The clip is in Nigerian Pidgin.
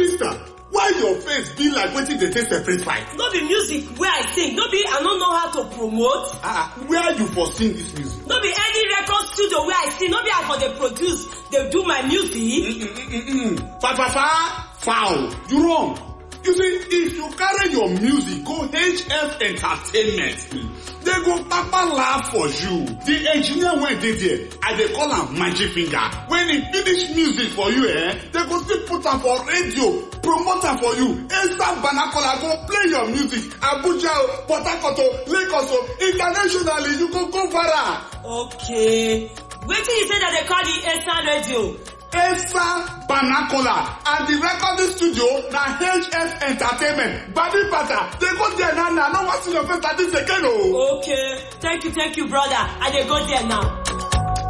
sister, why your face be like wetin dey take separate fight? No be music wey I sing, no be I no know how to promote. Where you for sing this music? No be any record studio wey I sing, no be I for dey produce, dey do my music. Foul, you wrong. You see, if you carry your music go HF Entertainment, they go papa laugh for you. The engineer went there, and they call him Magic Finger. When he finish music for you, they go still put am for radio, promote am for you. Esa Banakola go play your music. Abuja, Port Harcourt, Lagos, internationally, you go viral. Okay. Wetin you say that they call the Esa Radio? Esa Banakola, and the recording studio na HF Entertainment. Badi Pata, they go there now. No one see your face like this again. Okay, thank you, brother. I dey go there now.